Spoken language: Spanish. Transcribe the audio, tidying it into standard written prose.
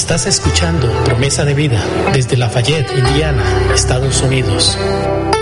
Estás escuchando Promesa de Vida desde Lafayette, Indiana, Estados Unidos.